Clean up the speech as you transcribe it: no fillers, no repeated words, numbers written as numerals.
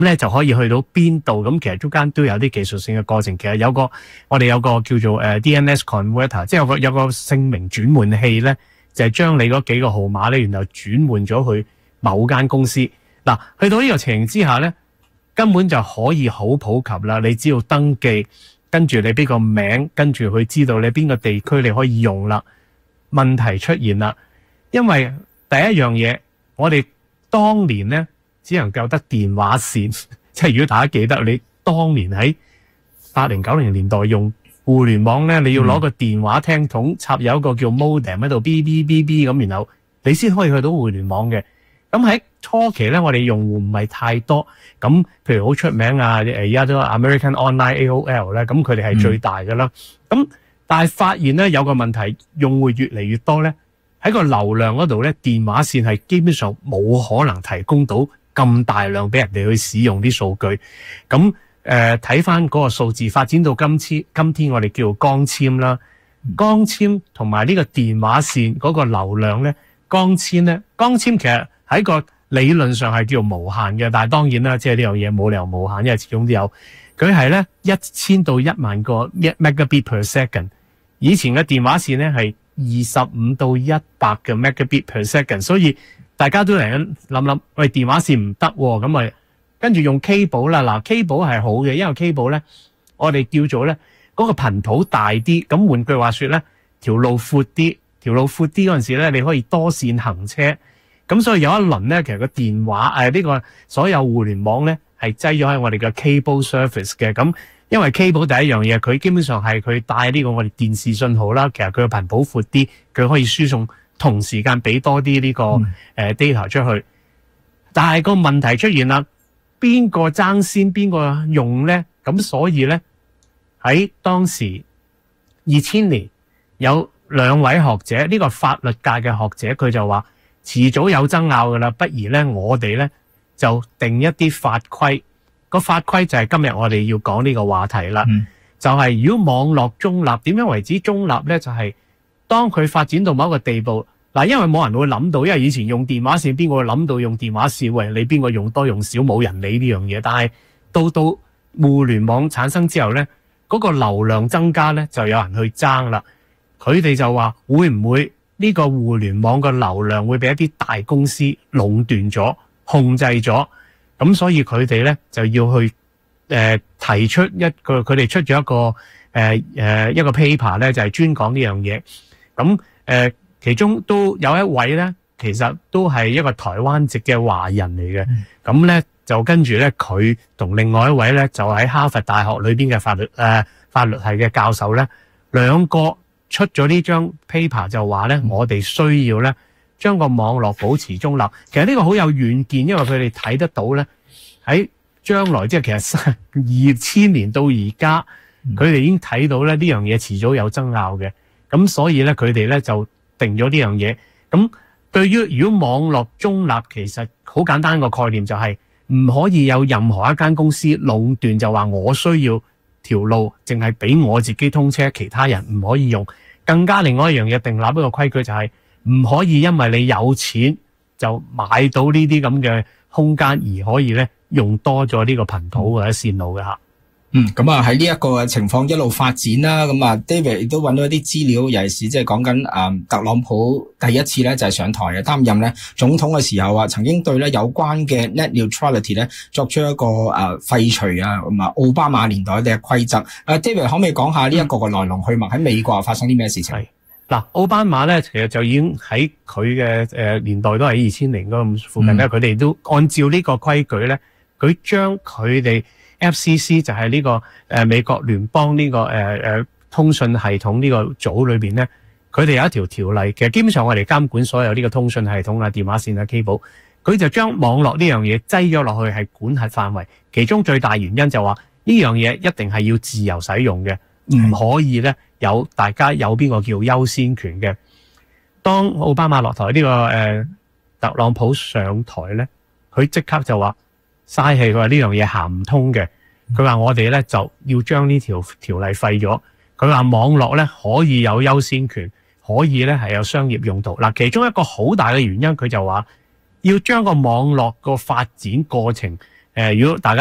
咧就可以去到邊度？咁其實中間都有啲技術性嘅過程。其實我哋有個叫做DNS converter， 即係有個姓名轉換器咧，就係將你嗰幾個號碼咧，然後轉換咗去某間公司。嗱，去到呢個情形之下咧，根本就可以好普及啦。你只要登記，跟住你邊個名，跟住佢知道你邊個地區你可以用啦。問題出現啦，因為第一樣嘢，我哋當年咧只能夠得電話線，即係如果大家記得你當年喺80、90年代用互聯網咧，你要攞個電話聽筒插有一個叫 modem 喺度 B B B B 咁，然後你先可以去到互聯網嘅。咁喺初期咧，我哋用戶唔係太多，咁譬如好出名啊，而家都 American Online AOL 咧，咁佢哋係最大嘅啦。咁但係發現咧有個問題，用戶越嚟越多咧，喺個流量嗰度咧，電話線係基本上冇可能提供到咁大量俾人哋去使用啲數據。咁睇翻嗰個數字發展到今天我哋叫做光纖啦，光纖同埋呢個電話線嗰個流量咧，光纖其實喺個理論上係叫做無限嘅，但係當然啦，即係呢樣嘢冇理由無限，因為始終都有佢係咧1000到1萬個 megabit per second。以前嘅電話線咧係25到100嘅 megabit per second， 所以大家都嚟諗，喂，電話線唔得喎，咁咪跟住用 cable 啦。嗱 cable 係好嘅，因為 cable 咧我哋叫做咧嗰個頻譜大啲，咁換句話說咧，條路闊啲嗰陣時咧，你可以多線行車。咁所以有一輪咧，其實個電話呢個所有互聯網咧係擠咗喺我哋嘅 cable service 嘅。咁因為 cable 第一樣嘢，佢基本上係佢帶呢個我哋電視信號啦，其實佢嘅頻譜闊啲，佢可以輸送同時間俾多啲呢個data 出去。但係個問題出現啦，邊個爭先邊個用咧？咁所以咧喺當時2000年有兩位學者，呢個法律界嘅學者，佢就話遲早有爭拗噶啦，不如咧我哋咧就定一啲法規。個法規就係今日我哋要講呢個話題啦。就係如果網絡中立，點樣為之中立咧？就係當佢發展到某一個地步，嗱，因為冇人會諗到，因為以前用電話線，邊個會諗到用電話線？喂，你邊個用多用少，冇人理呢樣嘢。但係到互聯網產生之後咧，嗰個流量增加咧，就有人去爭啦。佢哋就話會唔會呢個互聯網嘅流量會俾一啲大公司壟斷咗、控制咗？咁所以佢哋咧就要去提出佢哋出咗一個 paper 咧，就係專講呢樣嘢。咁其中都有一位咧，其實都係一個台灣籍嘅華人嚟嘅。咁咧就跟住咧，佢同另外一位咧就喺哈佛大學裏邊嘅法律系嘅教授咧，兩個出咗呢張 paper 就話咧，我哋需要咧將個網絡保持中立。其實呢個好有遠見，因為佢哋睇得到咧喺將來，即係其實2000年到而家，佢哋已經睇到咧呢樣嘢遲早有爭拗嘅。咁所以咧佢哋咧就定咗呢樣嘢。咁對於如果網絡中立，其實好簡單個概念就係唔可以有任何一間公司壟斷，就話我需要條路淨係俾我自己通車，其他人唔可以用。更加另外一樣嘢，訂立一個規矩就係唔可以因為你有錢就買到呢啲咁嘅空間而可以咧用多咗呢個頻譜或者線路嘅吓。 咁啊喺呢一個情況一路發展啦，咁啊 David 亦都揾到一啲資料，尤其是即係講緊特朗普第一次咧就係上台嘅擔任咧總統嘅時候啊，曾經對咧有關嘅 net neutrality 咧作出一個廢除啊，咁啊奧巴馬年代嘅規則。David 可唔可以講下呢一個嘅來龍去脈，喺美國發生啲咩事情？ 嗱，奧巴馬咧其實就已經喺佢嘅年代都係2000年嗰附近咧，佢哋都按照呢個規矩咧，佢將佢哋FCC 就係呢個美國聯邦呢個通訊系統呢個組裏邊咧，佢哋有一條條例，其實基本上我哋監管所有呢個通訊系統啊、電話線啊、cable， 佢就將網絡呢樣嘢擠咗落去係管轄範圍。其中最大原因就話呢樣嘢一定係要自由使用嘅，唔可以咧有大家有邊個叫優先權嘅。當奧巴馬落台，呢個特朗普上台咧，佢即刻就話嘥氣，佢話呢樣嘢行唔通嘅。佢話我哋咧就要將呢條例廢咗。佢話網絡咧可以有優先權，可以咧係有商業用途。嗱，其中一個好大嘅原因，佢就話要將個網絡個發展過程如果大家